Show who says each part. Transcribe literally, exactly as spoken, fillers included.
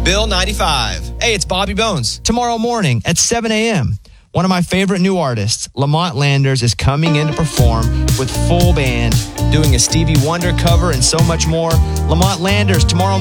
Speaker 1: Bill ninety-five. Hey, it's Bobby Bones.
Speaker 2: Tomorrow morning at seven a.m., one of my favorite new artists, Lamont Landers, is coming in to perform with full band, doing a Stevie Wonder cover and so much more. Lamont Landers tomorrow